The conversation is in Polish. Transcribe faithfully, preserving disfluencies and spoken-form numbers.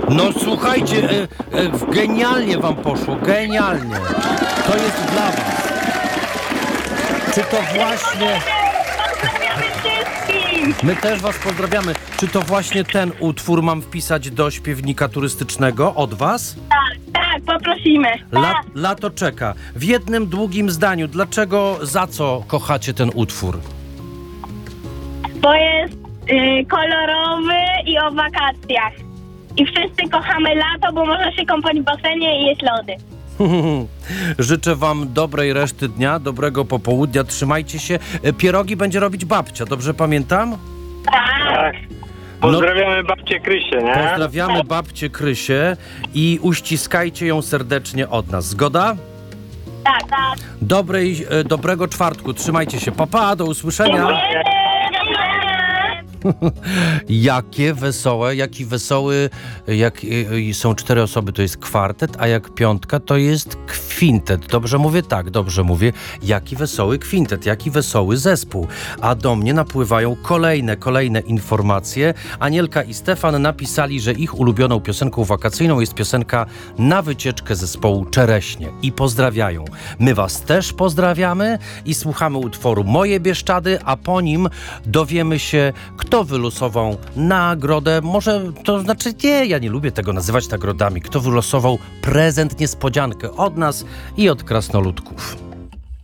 No słuchajcie, e, e, genialnie wam poszło, genialnie. To jest dla was. Czy to właśnie... Pozdrawiamy wszystkich! My też was pozdrawiamy. Czy to właśnie ten utwór mam wpisać do śpiewnika turystycznego od was? Tak, tak, poprosimy. La, Tak, lato czeka. W jednym długim zdaniu, dlaczego, za co kochacie ten utwór? bo jest y, kolorowy i o wakacjach. I wszyscy kochamy lato, bo można się kąpać w basenie i jeść lody. Życzę wam dobrej reszty dnia, dobrego popołudnia. Trzymajcie się. E, Pierogi będzie robić babcia, dobrze pamiętam? Tak, Tak. Pozdrawiamy babcię Krysię, nie? Pozdrawiamy babcię Krysię i uściskajcie ją serdecznie od nas. Zgoda? tak, tak. Dobrej, e, dobrego czwartku. Trzymajcie się. Pa, pa, do usłyszenia. Dziękujemy. Jakie wesołe, jaki wesoły, jak y, y, są cztery osoby, to jest kwartet, a jak piątka, to jest kwintet. Dobrze mówię? Tak, dobrze mówię. Jaki wesoły kwintet, jaki wesoły zespół. A do mnie napływają kolejne, kolejne informacje. Anielka i Stefan napisali, że ich ulubioną piosenką wakacyjną jest piosenka Na wycieczkę zespołu Czereśnie. I pozdrawiają. My was też pozdrawiamy i słuchamy utworu Moje Bieszczady, a po nim dowiemy się, kto wylosował nagrodę, może to znaczy nie, ja nie lubię tego nazywać nagrodami, kto wylosował prezent niespodziankę od nas i od krasnoludków.